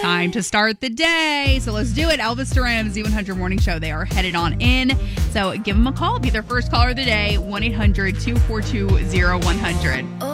Time to start the day. So let's do it. Elvis Duran, Z100 Morning Show. They are headed on in. So give them a call. Be their first caller of the day. 1-800-242-0100.